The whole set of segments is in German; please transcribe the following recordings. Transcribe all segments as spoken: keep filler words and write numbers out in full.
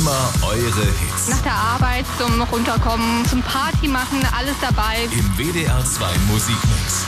immer eure Hits. Nach der Arbeit zum Runterkommen, zum Party machen, alles dabei. Im W D R zwei Musikmix.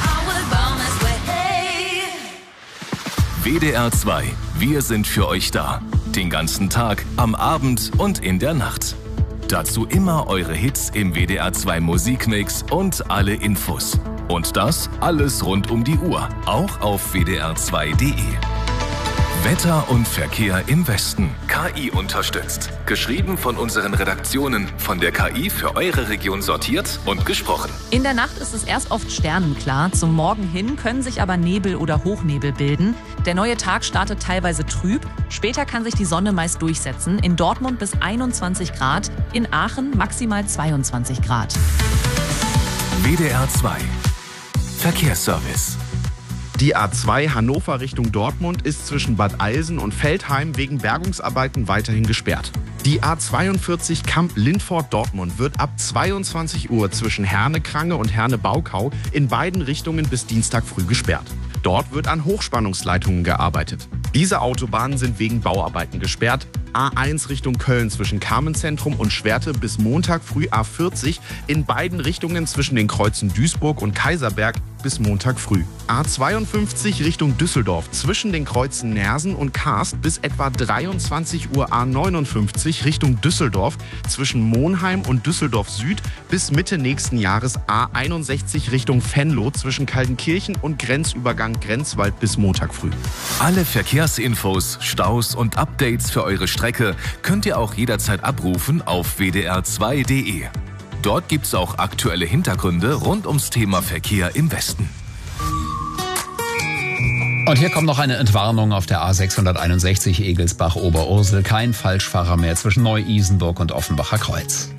W D R zwei, wir sind für euch da. Den ganzen Tag, am Abend und in der Nacht. Dazu immer eure Hits im W D R zwei Musikmix und alle Infos. Und das alles rund um die Uhr, auch auf W D R zwei Punkt de. Wetter und Verkehr im Westen. K I unterstützt. Geschrieben von unseren Redaktionen. Von der K I für eure Region sortiert und gesprochen. In der Nacht ist es erst oft sternenklar. Zum Morgen hin können sich aber Nebel oder Hochnebel bilden. Der neue Tag startet teilweise trüb. Später kann sich die Sonne meist durchsetzen. In Dortmund bis einundzwanzig Grad. In Aachen maximal zweiundzwanzig Grad. W D R zwei. Verkehrsservice. Die A zwei Hannover Richtung Dortmund ist zwischen Bad Eilsen und Veltheim wegen Bergungsarbeiten weiterhin gesperrt. Die A zweiundvierzig Kamp-Lindfort-Dortmund wird ab zweiundzwanzig Uhr zwischen Herne-Krange und Herne-Baukau in beiden Richtungen bis Dienstag früh gesperrt. Dort wird an Hochspannungsleitungen gearbeitet. Diese Autobahnen sind wegen Bauarbeiten gesperrt. A eins Richtung Köln zwischen Carmenzentrum und Schwerte bis Montag früh A vierzig in beiden Richtungen zwischen den Kreuzen Duisburg und Kaiserberg bis Montag früh. A zweiundfünfzig Richtung Düsseldorf zwischen den Kreuzen Nersen und Karst bis etwa dreiundzwanzig Uhr. A neunundfünfzig Richtung Düsseldorf zwischen Monheim und Düsseldorf Süd bis Mitte nächsten Jahres. A einundsechzig Richtung Venlo zwischen Kaltenkirchen und Grenzübergang Grenzwald bis Montag früh. Alle Verkehrsinfos, Staus und Updates für eure Strecke könnt ihr auch jederzeit abrufen auf W D R zwei Punkt de. Dort gibt's auch aktuelle Hintergründe rund ums Thema Verkehr im Westen. Und hier kommt noch eine Entwarnung auf der A sechshunderteinundsechzig Egelsbach-Oberursel. Kein Falschfahrer mehr zwischen Neu-Isenburg und Offenbacher Kreuz.